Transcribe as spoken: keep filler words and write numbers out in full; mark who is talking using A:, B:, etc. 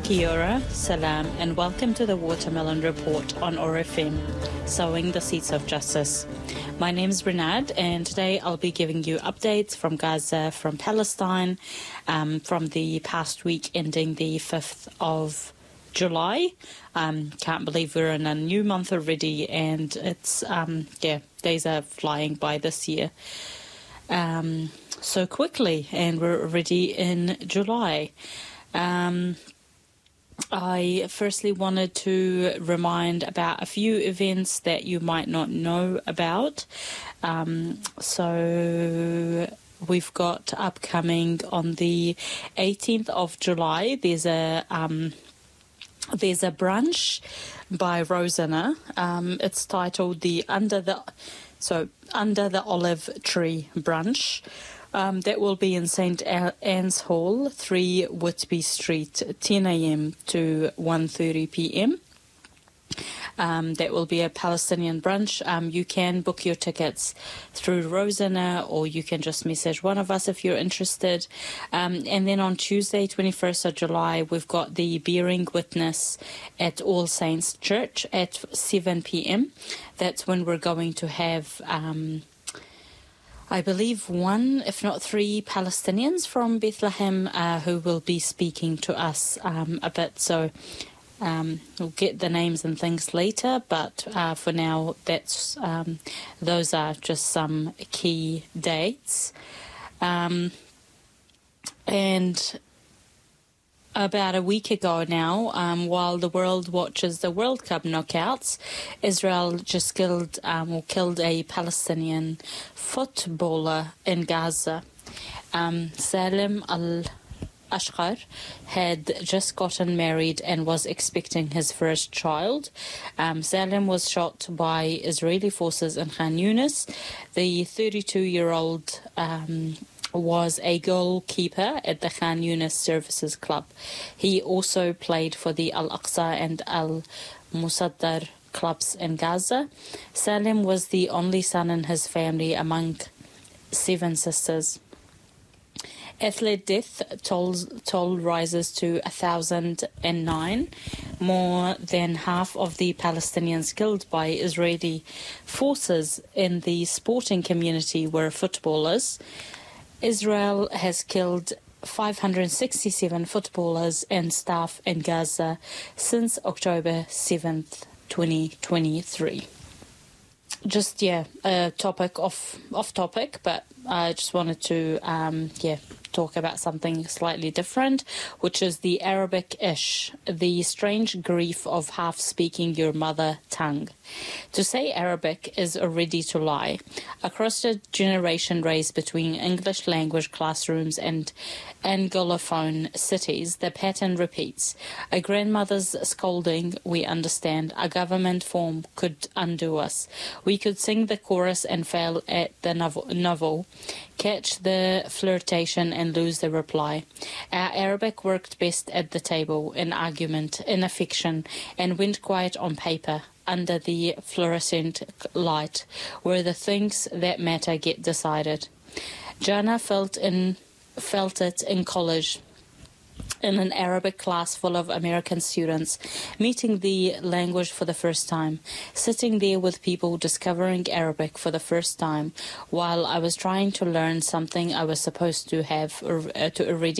A: Kia ora, salam, and welcome to the Watermelon Report on O R F M, Sowing the Seeds of Justice. My name is Renad, and today I'll be giving you updates from Gaza, from Palestine, um, from the past week ending the fifth of July. Um, can't believe we're in a new month already, and it's, um, yeah, days are flying by this year um, so quickly, and we're already in July. Um, I firstly wanted to remind about a few events that you might not know about. Um, so we've got upcoming on the eighteenth of July, there's a um, there's a brunch by Rosanna. Um, it's titled the Under the so Under the Olive Tree Brunch. Um, that will be in Saint Anne's Hall, three Whitby Street, ten a.m. to one thirty p.m. Um, that will be a Palestinian brunch. Um, you can book your tickets through Rosanna, or you can just message one of us if you're interested. Um, and then on Tuesday, twenty-first of July, we've got the Bearing Witness at All Saints Church at seven p.m. That's when we're going to have... Um, I believe one, if not three, Palestinians from Bethlehem uh, who will be speaking to us um, a bit. So um, we'll get the names and things later, but uh, for now, that's um, those are just some key dates. Um, and about a week ago now, um, while the world watches the World Cup knockouts, Israel just killed um, or killed a Palestinian footballer in Gaza. Um, Salim al-Ashqar had just gotten married and was expecting his first child. Um, Salim was shot by Israeli forces in Khan Yunis. The thirty-two-year-old um, was a goalkeeper at the Khan Yunis Services Club. He also played for the Al-Aqsa and Al-Musaddar clubs in Gaza. Salim was the only son in his family among seven sisters. Athlete death toll, toll rises to one thousand nine. More than half of the Palestinians killed by Israeli forces in the sporting community were footballers. Israel has killed five hundred sixty-seven footballers and staff in Gaza since October seventh, twenty twenty-three. Just, yeah, a topic off, off topic, but I just wanted to, um, yeah, talk about something slightly different, which is the Arabic-ish, the strange grief of half speaking your mother tongue. To say Arabic is already to lie. Across the generation raised between English language classrooms and Anglophone cities, the pattern repeats. A grandmother's scolding, we understand. A government form could undo us. We could sing the chorus and fail at the novel, novel, catch the flirtation and lose the reply. Our Arabic worked best at the table, in argument, in affection, and went quiet on paper, under the fluorescent light, where the things that matter get decided. Jana felt in felt it in college, in an Arabic class full of American students, meeting the language for the first time, sitting there with people discovering Arabic for the first time, while I was trying to learn something I was supposed to have uh, to already